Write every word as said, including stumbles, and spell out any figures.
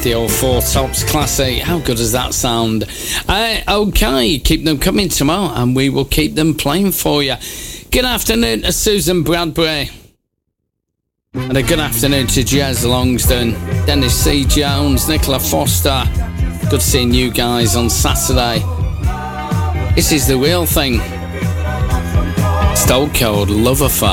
The old Four Tops classic. How good does that sound? Uh, okay, keep them coming tomorrow and we will keep them playing for you. Good afternoon to Susan Bradbury. And a good afternoon to Jez Longston, Dennis C. Jones, Nicola Foster. Good seeing you guys on Saturday. This is The Real Thing. Stone Cold Love Affair.